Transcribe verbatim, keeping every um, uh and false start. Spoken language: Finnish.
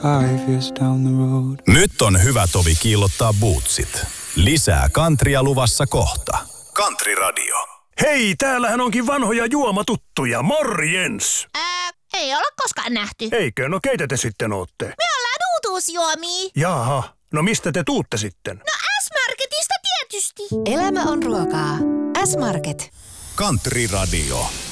five years down the road. Nyt on hyvä tovi kiillottaa bootsit. Lisää kantria luvassa kohta. Country Radio. Hei, täällähän onkin vanhoja juomatuttuja. Morjens! Ää, ei olla koskaan nähty. Eikö? No keitä te sitten ootte? Me ollaan uutuusjuomia. Jaha, no mistä te tuutte sitten? No S-Marketista tietysti. Elämä on ruokaa. S-Market. Country Radio.